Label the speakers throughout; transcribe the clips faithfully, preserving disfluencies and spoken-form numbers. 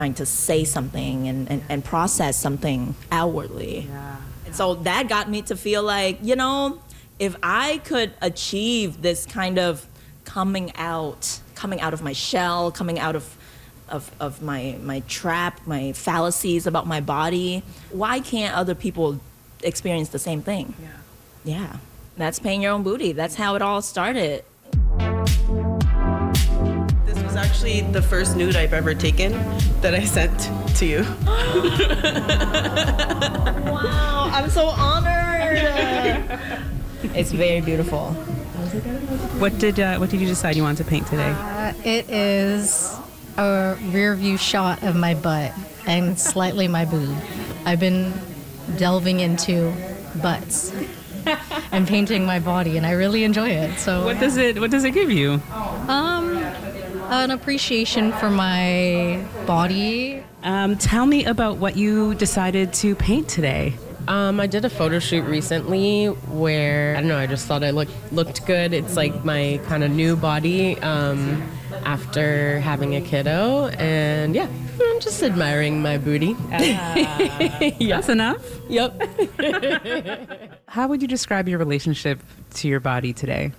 Speaker 1: trying to say something and, and, and process something outwardly.
Speaker 2: Yeah.
Speaker 1: And so that got me to feel like, you know, if I could achieve this kind of coming out, coming out of my shell, coming out of of, of my, my trap, my fallacies about my body, why can't other people experience the same thing?
Speaker 2: Yeah.
Speaker 1: Yeah. That's paying your own booty. That's how it all started.
Speaker 3: This was actually the first nude I've ever taken that I sent to you.
Speaker 1: Wow, I'm so honored. It's very beautiful.
Speaker 2: What did uh, what did you decide you wanted to paint today?
Speaker 4: Uh, it is a rear view shot of my butt and slightly my boob. I've been delving into butts and painting my body, and I really enjoy it. So
Speaker 2: What does it What does it give you?
Speaker 4: um, an appreciation for my body.
Speaker 2: Um, tell me about what you decided to paint today.
Speaker 3: Um, I did a photo shoot recently where, I don't know, I just thought I looked looked good. It's like my kind of new body um, after having a kiddo. And yeah, I'm just admiring my booty.
Speaker 2: Uh, That's enough.
Speaker 3: Yep.
Speaker 2: How would you describe your relationship to your body today?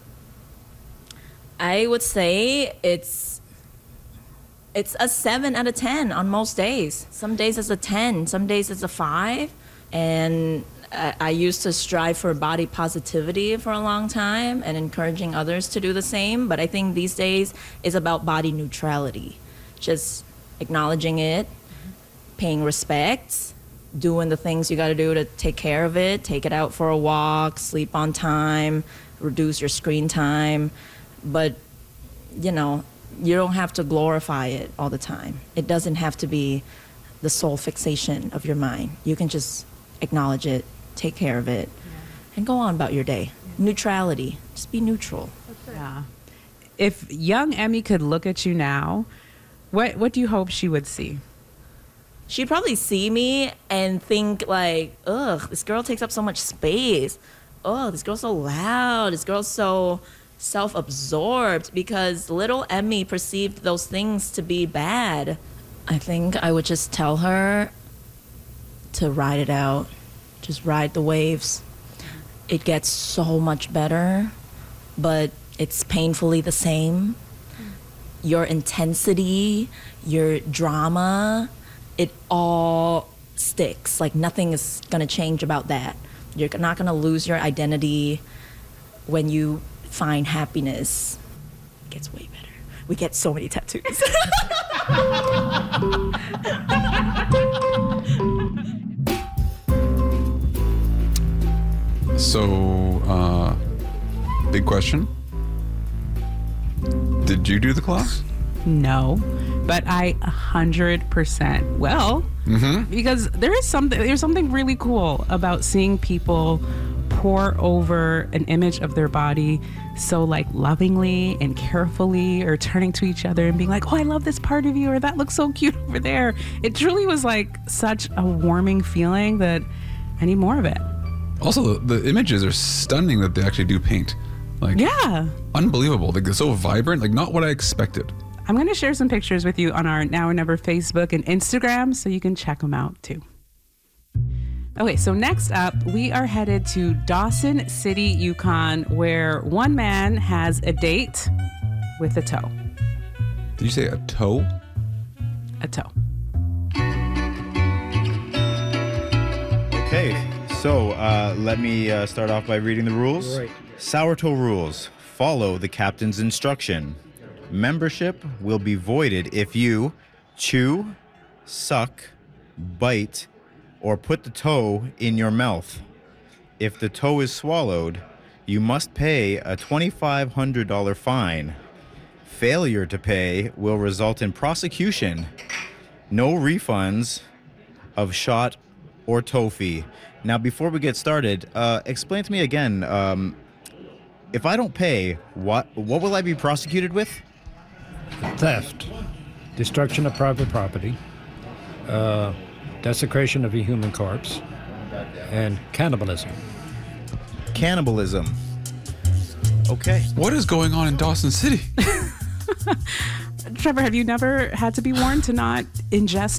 Speaker 1: I would say it's it's a seven out of ten on most days. Some days it's a ten, some days it's a five. And I, I used to strive for body positivity for a long time and encouraging others to do the same. But I think these days is about body neutrality, just acknowledging it, paying respect, doing the things you got to do to take care of it, take it out for a walk, sleep on time, reduce your screen time. But, you know, you don't have to glorify it all the time. It doesn't have to be the sole fixation of your mind. You can just acknowledge it, take care of it, and go on about your day. Neutrality. Just be neutral.
Speaker 2: Yeah. If young Emmy could look at you now, what what do you hope she would see?
Speaker 1: She'd probably see me and think like, ugh, this girl takes up so much space. Ugh, this girl's so loud. This girl's so self-absorbed, because little Emmy perceived those things to be bad. I think I would just tell her to ride it out. Just ride the waves. It gets so much better, but it's painfully the same. Your intensity, your drama, it all sticks. Like nothing is gonna change about that. You're not gonna lose your identity when you find happiness. It gets way better. We get so many tattoos.
Speaker 5: So, uh, big question. Did you do the class?
Speaker 2: No, but I a hundred percent will,
Speaker 5: Mm-hmm.
Speaker 2: because there is something there's something really cool about seeing people pour over an image of their body so like lovingly and carefully, or turning to each other and being like, oh, I love this part of you, or that looks so cute over there. It truly was like such a warming feeling that I need more of it.
Speaker 5: Also, the, the images are stunning that they actually do paint. Like,
Speaker 2: Yeah.
Speaker 5: unbelievable. Like, they're so vibrant. Like, not what I expected.
Speaker 2: I'm going to share some pictures with you on our Now or Never Facebook and Instagram so you can check them out too. Okay, so next up, we are headed to Dawson City, Yukon, where one man has a date with a toe.
Speaker 5: Did you say a toe?
Speaker 2: A toe.
Speaker 6: Okay, so uh, let me uh, start off by reading the rules.
Speaker 7: Right.
Speaker 6: Sourtoe rules. Follow the captain's instruction. Membership will be voided if you chew, suck, bite, or put the toe in your mouth. If the toe is swallowed, you must pay a twenty-five hundred dollars fine. Failure to pay will result in prosecution. No refunds of shot or toe fee. Now, before we get started, uh, explain to me again, um, if I don't pay, what what will I be prosecuted with?
Speaker 7: Theft, destruction of private property, uh, desecration of a human corpse, and cannibalism.
Speaker 6: Cannibalism. Okay.
Speaker 5: What is going on in Dawson City?
Speaker 2: Trevor, have you never had to be warned to not ingest